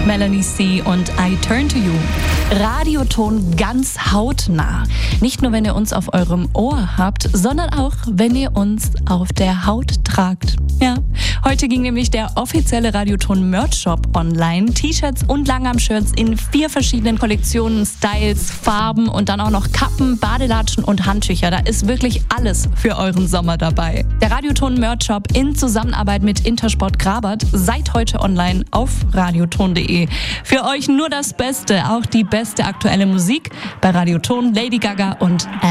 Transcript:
Melanie C. und I Turn to You. Radioton ganz hautnah. Nicht nur, wenn ihr uns auf eurem Ohr habt, sondern auch, wenn ihr uns auf der Haut tragt. Ja, heute ging nämlich der offizielle Radioton Merch Shop online. T-Shirts und Langarm-Shirts in 4 verschiedenen Kollektionen, Styles, Farben und dann auch noch Kappen, Badelatschen und Handtücher. Da ist wirklich alles für euren Sommer dabei. Der Radioton Merch Shop in Zusammenarbeit mit Intersport Grabert seit heute online auf radioton.de. Für euch nur das Beste, auch die beste aktuelle Musik bei Radioton, Lady Gaga und